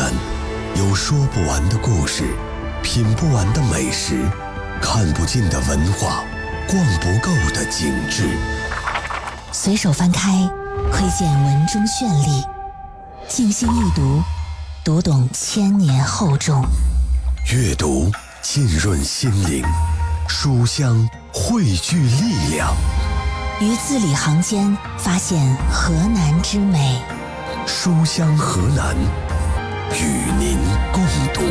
南，有说不完的故事，品不完的美食，看不尽的文化，逛不够的景致。 随手翻开，窥见文中绚丽；静心一读，读懂千年厚重。 阅读浸润心灵，书香汇聚力量。 于字里行间发现河南之美。 书香河南，与您共读。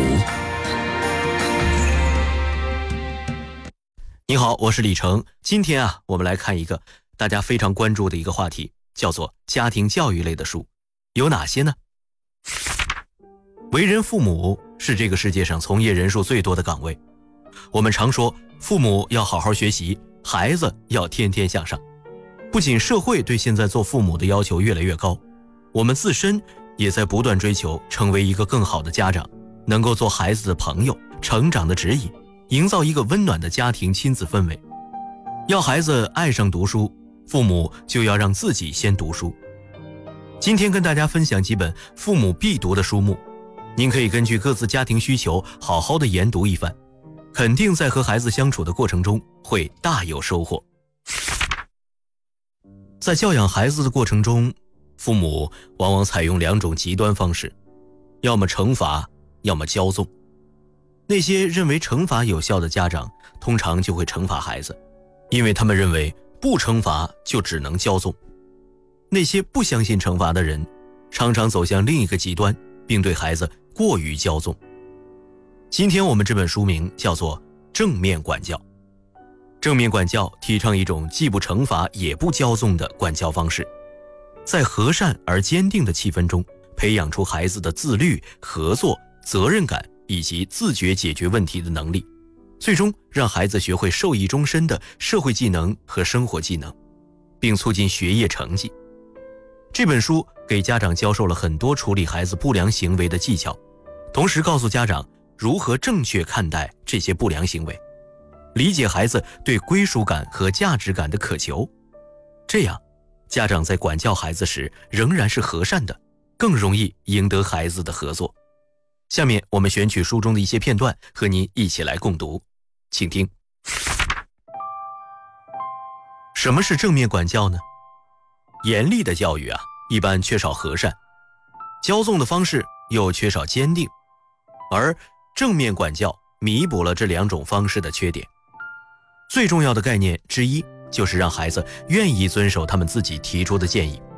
你好，我是李成。今天我们来看一个大家非常关注的一个话题，叫做家庭教育类的书。有哪些呢？为人父母是这个世界上从业人数最多的岗位。我们常说，父母要好好学习，孩子要天天向上。不仅社会对现在做父母的要求越来越高，我们自身也在不断追求成为一个更好的家长，能够做孩子的朋友，成长的指引，营造一个温暖的家庭亲子氛围。要孩子爱上读书，父母就要让自己先读书。今天跟大家分享几本父母必读的书目，您可以根据各自家庭需求好好的研读一番，肯定在和孩子相处的过程中会大有收获。在教养孩子的过程中，父母往往采用两种极端方式，要么惩罚，要么骄纵。那些认为惩罚有效的家长，通常就会惩罚孩子，因为他们认为不惩罚就只能骄纵。那些不相信惩罚的人，常常走向另一个极端，并对孩子过于骄纵。今天我们这本书名叫做《正面管教》。正面管教提倡一种既不惩罚也不骄纵的管教方式，在和善而坚定的气氛中，培养出孩子的自律、合作、责任感以及自觉解决问题的能力，最终让孩子学会受益终身的社会技能和生活技能，并促进学业成绩。这本书给家长教授了很多处理孩子不良行为的技巧，同时告诉家长如何正确看待这些不良行为，理解孩子对归属感和价值感的渴求。这样，家长在管教孩子时仍然是和善的，更容易赢得孩子的合作。下面我们选取书中的一些片段，和您一起来共读，请听。什么是正面管教呢？严厉的教育一般缺少和善，骄纵的方式又缺少坚定，而正面管教弥补了这两种方式的缺点。最重要的概念之一，就是让孩子愿意遵守他们自己提出的建议，